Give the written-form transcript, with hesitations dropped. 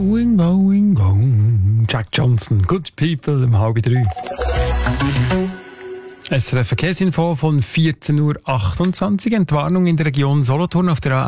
Jack Johnson, Good People, um 2:30. SRF Verkehrsinfo von 14:28 Uhr. Entwarnung in der Region Solothurn auf der